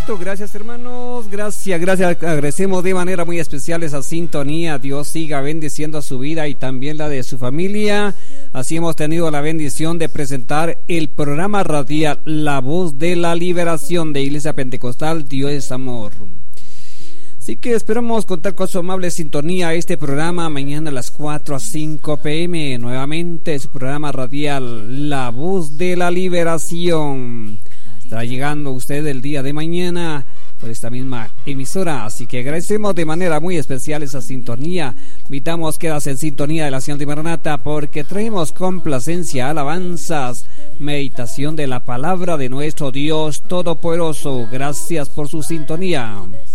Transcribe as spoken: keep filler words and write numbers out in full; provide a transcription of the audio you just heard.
Perfecto, gracias hermanos, gracias, gracias, agradecemos de manera muy especial esa sintonía. Dios siga bendiciendo su vida y también la de su familia. Así hemos tenido la bendición de presentar el programa radial La Voz de la Liberación de Iglesia Pentecostal Dios es Amor. Así que esperamos contar con su amable sintonía. Este programa mañana a las cuatro a cinco pm, nuevamente su programa radial La Voz de la Liberación. Estará llegando usted el día de mañana por esta misma emisora, así que agradecemos de manera muy especial esa sintonía. Invitamos quedas en sintonía de la señal de Maranata, porque traemos complacencia, alabanzas, meditación de la palabra de nuestro Dios Todopoderoso. Gracias por su sintonía.